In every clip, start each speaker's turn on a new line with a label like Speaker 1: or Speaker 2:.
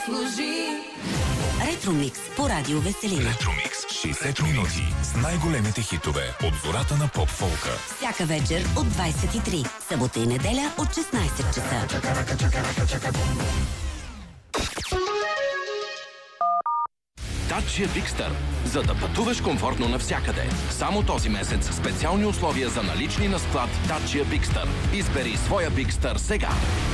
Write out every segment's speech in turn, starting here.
Speaker 1: Ретромикс по радио Веселина.
Speaker 2: Ретромикс. 60 минути с най-големите хитове от зората на поп-фолка.
Speaker 1: Всяка вечер от 23. Събота и неделя от 16 часа.
Speaker 3: Dacia Bigster. За да пътуваш комфортно навсякъде. Само този месец специални условия за налични на склад Dacia Bigster. Избери своя Bigster сега.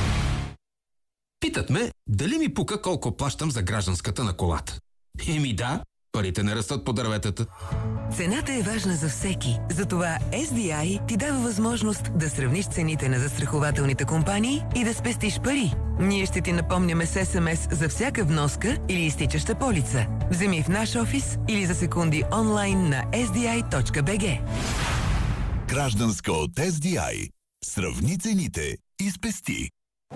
Speaker 4: Питат ме, дали ми пука колко плащам за гражданската на колата. Еми да, парите не растат по дърветата.
Speaker 5: Цената е важна за всеки. Затова SDI ти дава възможност да сравниш цените на застрахователните компании и да спестиш пари. Ние ще ти напомняме с SMS за всяка вноска или изтичаща полица. Вземи в наш офис или за секунди онлайн на sdi.bg.
Speaker 2: Гражданска от SDI. Сравни цените и спести.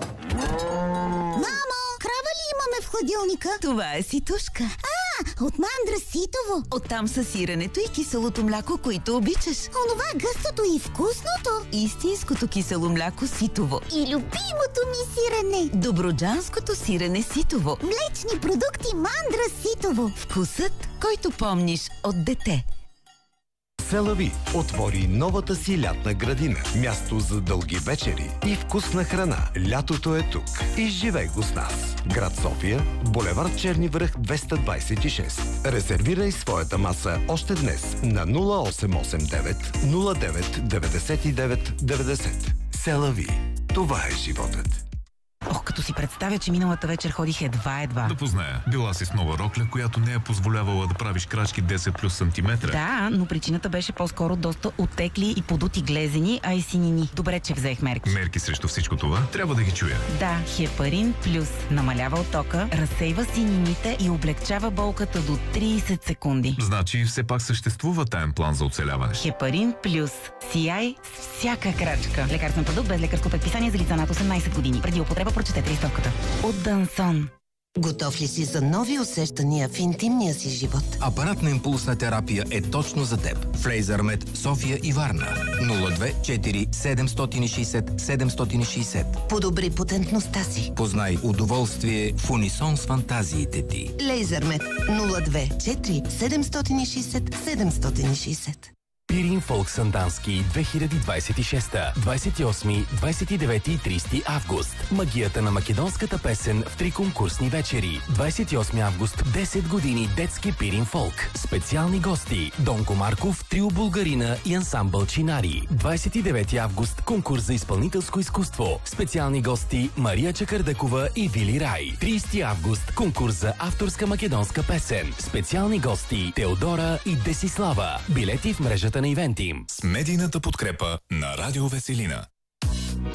Speaker 6: Мамо, крава ли имаме в хладилника?
Speaker 7: Това е ситушка.
Speaker 6: От мандра ситово.
Speaker 7: Оттам са сиренето и киселото мляко, които обичаш.
Speaker 6: Онова гъстото и вкусното.
Speaker 7: Истинското кисело мляко ситово.
Speaker 6: И любимото ми сирене.
Speaker 7: Добруджанското сирене ситово.
Speaker 6: Млечни продукти мандра ситово.
Speaker 7: Вкусът, който помниш от дете.
Speaker 8: Селави отвори новата си лятна градина. Място за дълги вечери и вкусна храна. Лятото е тук. Изживей го с нас. Град София, булевард Черни връх 226. Резервирай своята маса още днес на 0889 09 99 90. Селави. Това е животът.
Speaker 9: Ох, като си представя, че миналата вечер ходих едва.
Speaker 10: Да позная. Била си с нова рокля, която не е позволявала да правиш крачки 10 плюс сантиметра.
Speaker 9: Да, но причината беше по-скоро доста оттекли и подути глезени, а и синини. Добре, че взех мерки.
Speaker 10: Мерки срещу всичко това? Трябва да ги чуя.
Speaker 9: Да, Хепарин Плюс намалява оттока, разсейва синините и облегчава болката до 30 секунди.
Speaker 10: Значи все пак съществува таен план за оцеляване.
Speaker 9: Хепарин Плюс. Сияй с всяка крачка. Лекарствен продукт без лекарско предписание за лица над 18 години. Преди употреба прочетете листовката. От Дансон.
Speaker 11: Готов ли си за нови усещания в интимния си живот?
Speaker 4: Апаратна импулсна терапия е точно за теб. Фрейзърмет, София и Варна. 02 4 760 760.
Speaker 11: Подобри потентността си.
Speaker 4: Познай удоволствие в унисон с фантазиите ти.
Speaker 11: Лейзърмет 02 4 760 760.
Speaker 12: Пирин Фолк Сандански 2026, 28, 29 и 30 август. Магията на македонската песен в 3 конкурсни вечери. 28 август, 10 години детски Пирин Фолк. Специални гости: Донко Марков, Трио Булгарина и ансамбъл Чинари. 29 август, конкурс за изпълнителско изкуство. Специални гости: Мария Чакърдъкова и Вили Рай. 30 август, конкурс за авторска македонска песен. Специални гости: Теодора и Десислава. Билети в мрежата на ивенти.
Speaker 2: С медийната подкрепа на Радио Веселина.